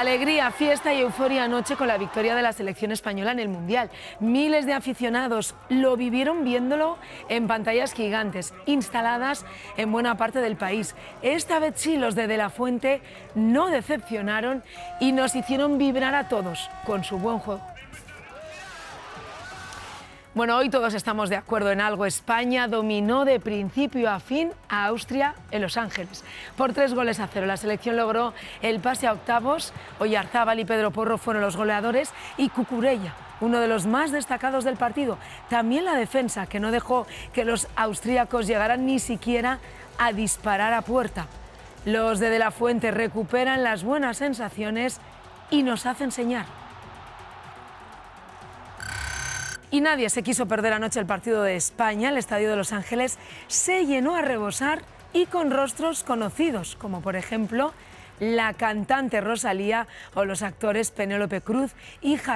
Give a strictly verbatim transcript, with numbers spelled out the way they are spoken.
Alegría, fiesta y euforia anoche con la victoria de la selección española en el Mundial. Miles de aficionados lo vivieron viéndolo en pantallas gigantes, instaladas en buena parte del país. Esta vez sí, los de De La Fuente no decepcionaron y nos hicieron vibrar a todos con su buen juego. Bueno, hoy todos estamos de acuerdo en algo. España dominó de principio a fin a Austria en Los Ángeles. Por tres goles a cero, la selección logró el pase a octavos. Oyarzábal y Pedro Porro fueron los goleadores y Cucurella, uno de los más destacados del partido. También la defensa, que no dejó que los austríacos llegaran ni siquiera a disparar a puerta. Los de De La Fuente recuperan las buenas sensaciones y nos hacen señar. Y nadie se quiso perder anoche el partido de España. El estadio de Los Ángeles se llenó a rebosar y con rostros conocidos, como por ejemplo la cantante Rosalía o los actores Penélope Cruz y